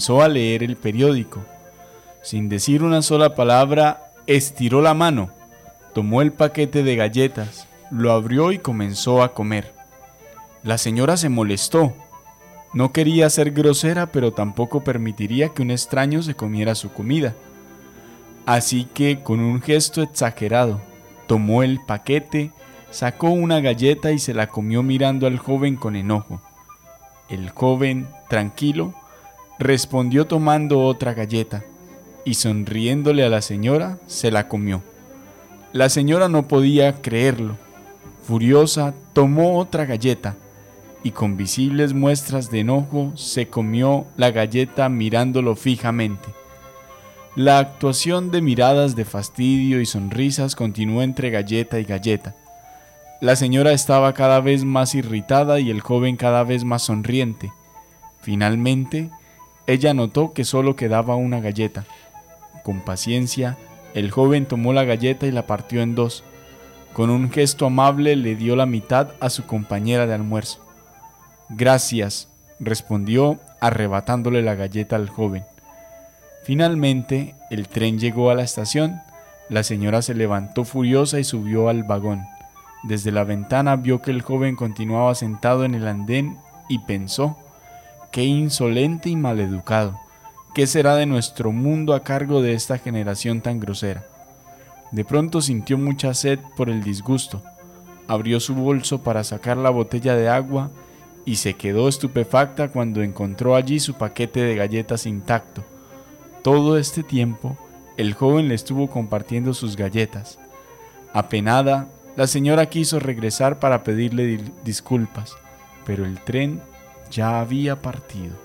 comenzó a leer el periódico. Sin decir una sola palabra, estiró la mano, tomó el paquete de galletas, lo abrió y comenzó a comer. La señora se molestó. No quería ser grosera, pero tampoco permitiría que un extraño se comiera su comida. Así que, con un gesto exagerado, tomó el paquete, sacó una galleta y se la comió mirando al joven con enojo. El joven, tranquilo, respondió tomando otra galleta y sonriéndole a la señora, se la comió. La señora no podía creerlo. Furiosa, tomó otra galleta y con visibles muestras de enojo se comió la galleta mirándolo fijamente. La actuación de miradas de fastidio y sonrisas continuó entre galleta y galleta. La señora estaba cada vez más irritada y el joven cada vez más sonriente. Finalmente, ella notó que solo quedaba una galleta. Con paciencia, el joven tomó la galleta y la partió en dos. Con un gesto amable le dio la mitad a su compañera de almuerzo. «Gracias», respondió, arrebatándole la galleta al joven. Finalmente, el tren llegó a la estación. La señora se levantó furiosa y subió al vagón. Desde la ventana vio que el joven continuaba sentado en el andén y pensó: «Qué insolente y maleducado. ¿Qué será de nuestro mundo a cargo de esta generación tan grosera?». De pronto sintió mucha sed por el disgusto. Abrió su bolso para sacar la botella de agua y se quedó estupefacta cuando encontró allí su paquete de galletas intacto. Todo este tiempo, el joven le estuvo compartiendo sus galletas. Apenada, la señora quiso regresar para pedirle disculpas, pero el tren ya había partido.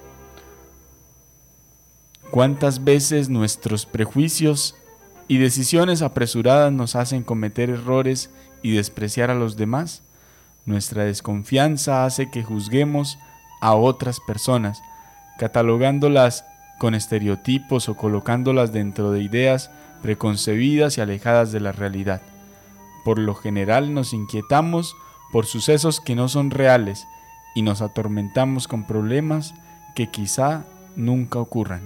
¿Cuántas veces nuestros prejuicios y decisiones apresuradas nos hacen cometer errores y despreciar a los demás? Nuestra desconfianza hace que juzguemos a otras personas, catalogándolas con estereotipos o colocándolas dentro de ideas preconcebidas y alejadas de la realidad. Por lo general nos inquietamos por sucesos que no son reales y nos atormentamos con problemas que quizá nunca ocurran.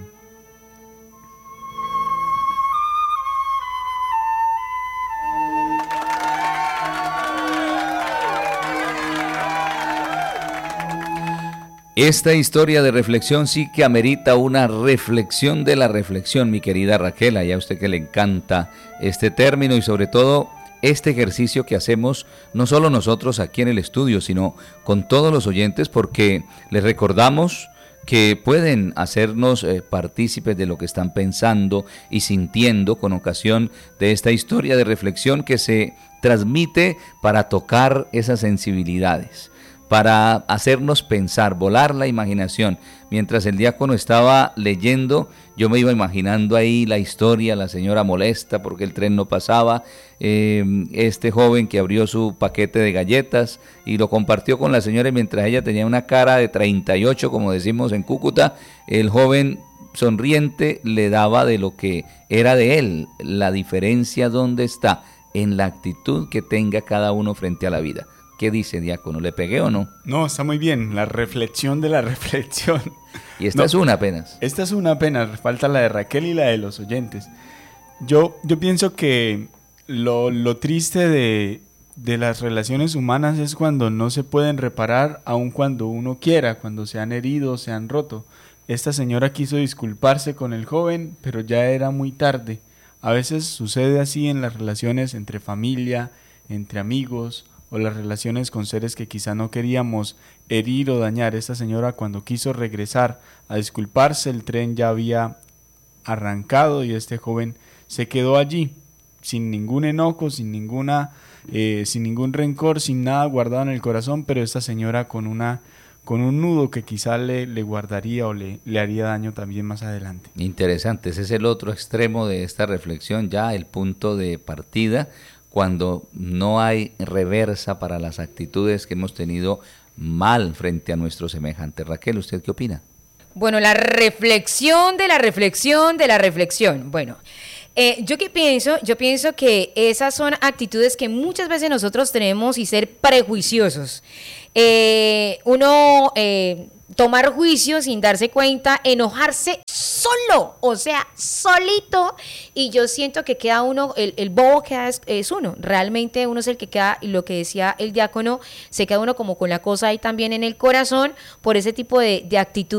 Esta historia de reflexión sí que amerita una reflexión de la reflexión, mi querida Raquel, y a usted que le encanta este término y sobre todo este ejercicio que hacemos no solo nosotros aquí en el estudio, sino con todos los oyentes, porque les recordamos que pueden hacernos partícipes de lo que están pensando y sintiendo con ocasión de esta historia de reflexión que se transmite para tocar esas sensibilidades, para hacernos pensar, volar la imaginación. Mientras el diácono estaba leyendo, yo me iba imaginando ahí la historia, la señora molesta porque el tren no pasaba, este joven que abrió su paquete de galletas y lo compartió con la señora, y mientras ella tenía una cara de 38, como decimos en Cúcuta, el joven sonriente le daba de lo que era de él. La diferencia, ¿dónde está? En la actitud que tenga cada uno frente a la vida. ¿Qué dice, diácono? ¿Le pegué o no? No, está muy bien, la reflexión de la reflexión. Y esta es una apenas. Esta es una apenas, falta la de Raquel y la de los oyentes. Yo pienso que lo triste de las relaciones humanas es cuando no se pueden reparar, aun cuando uno quiera, cuando se han herido, se han roto. Esta señora quiso disculparse con el joven, pero ya era muy tarde. A veces sucede así en las relaciones entre familia, entre amigos, o las relaciones con seres que quizá no queríamos herir o dañar. Esta señora, cuando quiso regresar a disculparse, el tren ya había arrancado y este joven se quedó allí sin ningún enojo, sin ningún rencor, sin nada guardado en el corazón, pero esta señora con un nudo que quizá le guardaría o le haría daño también más adelante. Interesante, ese es el otro extremo de esta reflexión, ya el punto de partida, cuando no hay reversa para las actitudes que hemos tenido mal frente a nuestros semejantes. Raquel, ¿usted qué opina? Bueno, la reflexión de la reflexión de la reflexión. Bueno, ¿yo qué pienso? Yo pienso que esas son actitudes que muchas veces nosotros tenemos y ser prejuiciosos. Uno tomar juicio sin darse cuenta, enojarse solo, o sea, solito, y yo siento que queda uno, el bobo queda es uno, realmente uno es el que queda, y lo que decía el diácono, se queda uno como con la cosa ahí también en el corazón por ese tipo de actitud